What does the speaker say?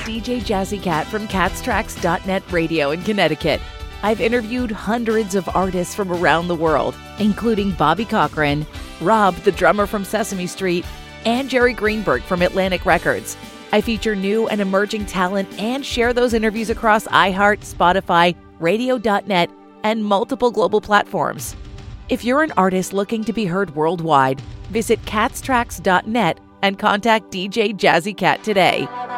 DJ Jazzy Cat from catstracks.net radio in Connecticut. I've interviewed hundreds of artists from around the world, including Bobby Cochran, Rob, the drummer from Sesame Street, and Jerry Greenberg from Atlantic Records. I feature new and emerging talent and share those interviews across iHeart, Spotify, Radio.net, and multiple global platforms. If you're an artist looking to be heard worldwide, visit catstracks.net and contact DJ Jazzy Cat today.